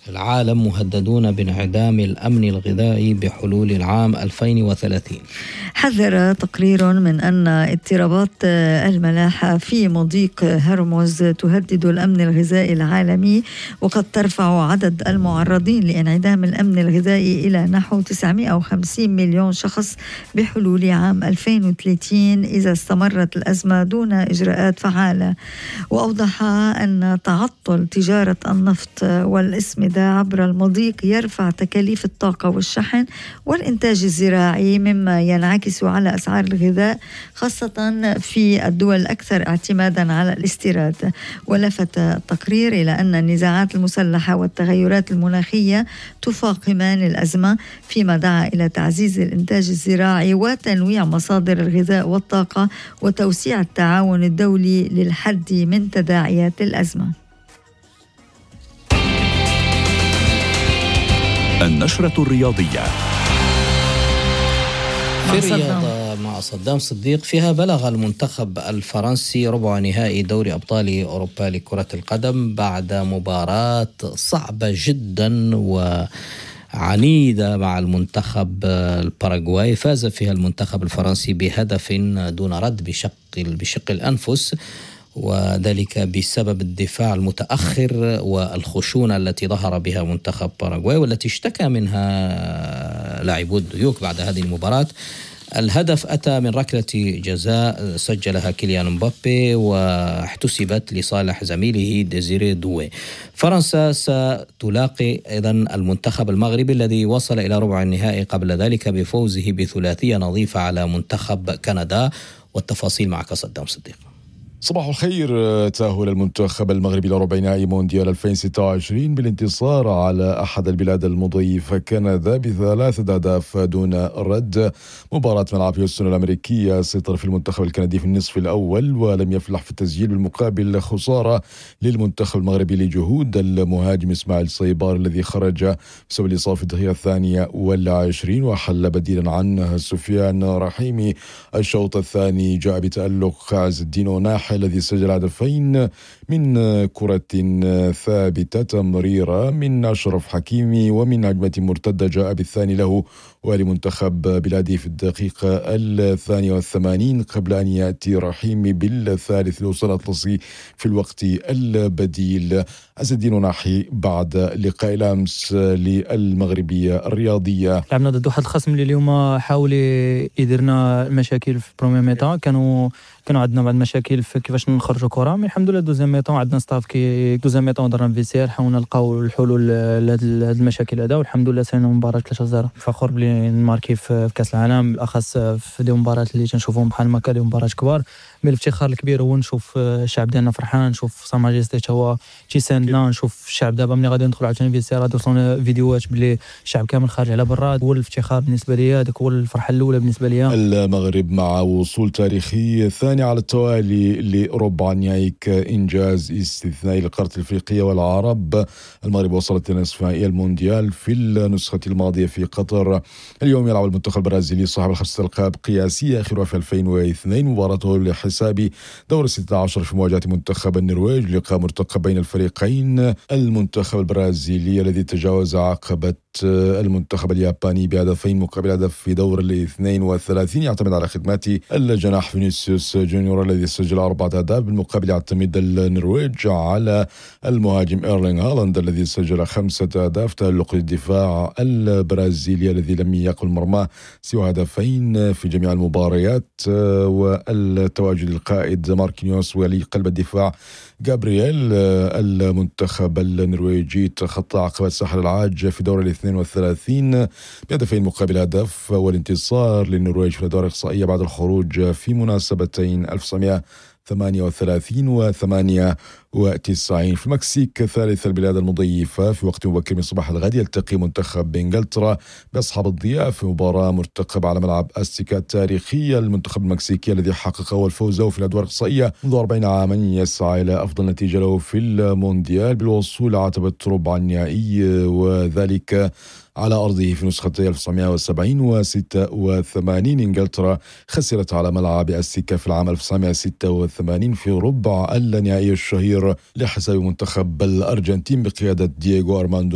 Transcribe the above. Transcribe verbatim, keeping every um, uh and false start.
العالم مهددون بانعدام الأمن الغذائي بحلول العام ألفين وثلاثين. حذر تقرير من أن اضطرابات الملاحة في مضيق هرمز تهدد الأمن الغذائي العالمي، وقد ترفع عدد المعرضين لانعدام الأمن الغذائي إلى نحو تسعمائة وخمسين مليون شخص بحلول عام ألفين وثلاثين إذا استمرت الأزمة دون إجراءات فعالة. وأوضح أن تعطل تجارة النفط والإسمدة عبر المضيق يرفع تكاليف الطاقة والشحن والإنتاج الزراعي، مما ينعكس على أسعار الغذاء خاصة في الدول الأكثر اعتمادا على الاستيراد. ولفت التقرير إلى أن النزاعات المسلحة والتغيرات المناخية تفاقمان الأزمة، فيما دعا إلى تعزيز الإنتاج الزراعي وتنويع مصادر الغذاء والطاقة وتوسيع التعاون الدولي للحد من تداعيات الأزمة. النشرة الرياضية. في الرياضة مع صدام صديق، فيها بلغ المنتخب الفرنسي ربع نهائي دوري أبطال أوروبا لكرة القدم بعد مباراة صعبة جدا وعنيدة مع المنتخب الباراغواي. فاز فيها المنتخب الفرنسي بهدف دون رد بشق بشق الأنفس، وذلك بسبب الدفاع المتأخر والخشونة التي ظهر بها منتخب باراغواي، والتي اشتكى منها لاعبو الديوك بعد هذه المباراة. الهدف أتى من ركلة جزاء سجلها كيليان مبابي واحتسبت لصالح زميله ديزيري دوي. فرنسا ستلاقي أيضا المنتخب المغربي الذي وصل إلى ربع النهائي قبل ذلك بفوزه بثلاثية نظيفة على منتخب كندا. والتفاصيل معك صدام صديق. صباح الخير. تأهل المنتخب المغربي لربع نهائي مونديال ألفين وستة وعشرين بالانتصار على أحد البلاد المضيفة كندا بثلاثة أهداف دون رد. مباراة ملعب هيوستن الأمريكية سيطر في المنتخب الكندي في النصف الأول ولم يفلح في التسجيل، بالمقابل خسارة للمنتخب المغربي لجهود المهاجم إسماعيل صيبار الذي خرج بسبب الإصابة في الدقيقة الثانية والعشرين وحل بديلا عنه سفيان رحيمي. الشوط الثاني جاء بتألق عز الدين وناحي الذي سجل هدفين من كرة ثابتة، تمريرة من أشرف حكيمي ومن هجمة مرتدة جاء بالثاني له ولمنتخب بلاده في الدقيقة الثانية والثمانين، قبل أن يأتي رحيمي بالثالث لوصل أطلسي في الوقت البديل. عز الدين ناحي بعد لقاء الأمس للمغربية الرياضية. لعبنا ضد واحد الخصم اللي اليوم حاول يديرنا مشاكل في بروميير ميطا، كانوا كانوا عندنا بعض المشاكل في كيفاش نخرجوا كره، مي الحمد لله دوزيام ميطون عندنا ستاف كي دوزيام ميطون درنا فيسير، حاولنا نلقاو الحلول لهاد المشاكل هذا، والحمد لله سالنا مباراه ثلاثة صفر. فخور بلي نماركي في كاس العالم، بالاخص في دي مباريات اللي تنشوفوهم بحال ما كانوا مباريات كبار. مي الافتخار الكبير هو نشوف الشعب ديالنا فرحان، نشوف سا ماجيستي هو تيساندنا، نشوف الشعب دابا ملي غادي ندخلوا عاوتاني فيسير غادي يوصلونا فيديوهات بلي الشعب كامل خارج على برا. هو الافتخار بالنسبه لي، هذاك هو الفرحه الاولى بالنسبه لي. المغرب مع وصول تاريخي ثاني على التوالي لربع النهائي كإنجاز استثنائي للقارة الأفريقية والعرب. المغرب وصلت إلى نصف نهائي المونديال في النسخة الماضية في قطر. اليوم يلعب المنتخب البرازيلي صاحب الخمسة ألقاب قياسية آخرها في ألفين واثنين مباراته لحساب دور الستة عشر في مواجهة منتخب النرويج، لقاء مرتقب بين الفريقين. المنتخب البرازيلي الذي تجاوز عقبة المنتخب الياباني بهدفين مقابل هدف في دور الاثنين وثلاثين يعتمد على خدمات الجناح فينيسيوس جونيور الذي سجل أربعة أهداف، بالمقابل يعتمد النرويج على المهاجم إيرلينغ هالاند الذي سجل خمسة أهداف. تألق الدفاع البرازيلي الذي لم يقبل مرمى سوى هدفين في جميع المباريات، والتواجد القائد ماركينيوس ولي قلب الدفاع جابرييل. المنتخب النرويجي تخطى عقبة ساحل العاج في دور الاثنين والثلاثين بهدفين مقابل هدف، والانتصار للنرويج في الأدوار الإقصائية بعد الخروج في مناسبتين ألف وتسعمائة ثمانية وثلاثين وثمانية وتسعين. في المكسيك ثالث البلاد المضيفة في وقت مبكر من صباح الغد يلتقي منتخب إنجلترا بأصحاب الضياف في مباراة مرتقبة على ملعب أستيكا التاريخي. المنتخب المكسيكي الذي حقق أول فوزه في الأدوار الإقصائية منذ أربعين عاما يسعى إلى أفضل نتيجة له في المونديال بالوصول عتبة ربع النهائي، وذلك على أرضه في نسختي ألف وتسعمائة وسبعين وستة وثمانين. إنجلترا خسرت على ملعب أستيكا في العام ألف وتسعمائة وستة وثمانين في ربع النهائي الشهير لحساب منتخب الأرجنتين بقيادة دييغو أرماندو